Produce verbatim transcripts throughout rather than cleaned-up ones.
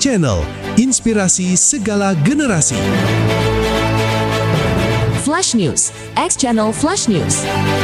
Channel, inspirasi segala generasi. Flash News, X Channel Flash News.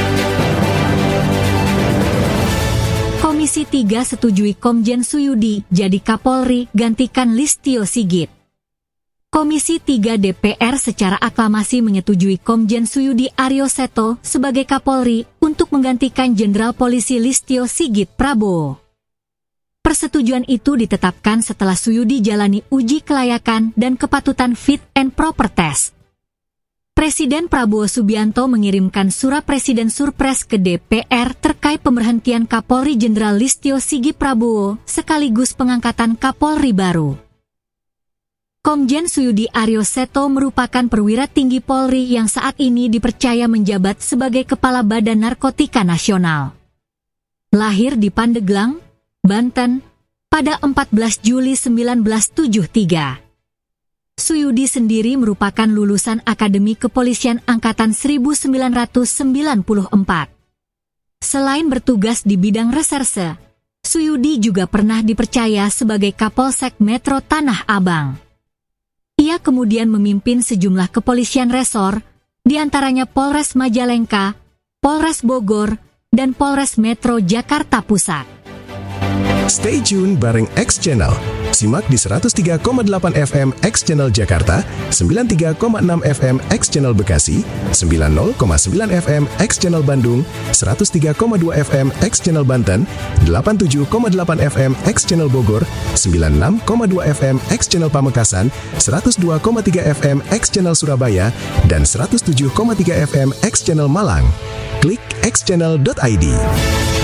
Komisi tiga setujui Komjen Suyudi jadi Kapolri gantikan Listio Sigit. Komisi tiga D P R secara aklamasi menyetujui Komjen Suyudi Aryo Seto sebagai Kapolri untuk menggantikan Jenderal Polisi Listio Sigit Prabowo. Persetujuan itu ditetapkan setelah Suyudi jalani uji kelayakan dan kepatutan fit and proper test. Presiden Prabowo Subianto mengirimkan surat Presiden Surpres ke D P R terkait pemberhentian Kapolri Jenderal Listio Sigit Prabowo sekaligus pengangkatan Kapolri baru. Komjen Suyudi Aryo Seto merupakan perwira tinggi Polri yang saat ini dipercaya menjabat sebagai Kepala Badan Narkotika Nasional. Lahir di Pandeglang, Banten, pada empat belas Juli seribu sembilan ratus tujuh puluh tiga. Suyudi sendiri merupakan lulusan Akademi Kepolisian Angkatan seribu sembilan ratus sembilan puluh empat. Selain bertugas di bidang reserse, Suyudi juga pernah dipercaya sebagai Kapolsek Metro Tanah Abang. Ia kemudian memimpin sejumlah kepolisian resor, di antaranya Polres Majalengka, Polres Bogor, dan Polres Metro Jakarta Pusat. Stay tune bareng X Channel. Simak di seratus tiga koma delapan F M X Channel Jakarta, sembilan puluh tiga koma enam F M X Channel Bekasi, sembilan puluh koma sembilan F M X Channel Bandung, seratus tiga koma dua F M X Channel Banten, delapan puluh tujuh koma delapan F M X Channel Bogor, sembilan puluh enam koma dua F M X Channel Pamekasan, seratus dua koma tiga F M X Channel Surabaya, dan seratus tujuh koma tiga F M X Channel Malang. Klik x channel dot i d.